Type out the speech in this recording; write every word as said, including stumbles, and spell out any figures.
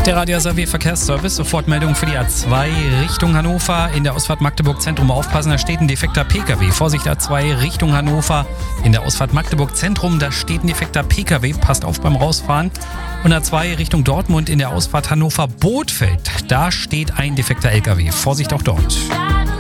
Der Radio S R W Verkehrsservice, Sofortmeldung für die A zwei Richtung Hannover. In der Ausfahrt Magdeburg Zentrum aufpassen, da steht ein defekter P K W. Vorsicht A zwei Richtung Hannover. In der Ausfahrt Magdeburg Zentrum, da steht ein defekter P K W. Passt auf beim Rausfahren. Und A zwei Richtung Dortmund in der Ausfahrt Hannover Bothfeld. Da steht ein defekter L K W. Vorsicht auch dort.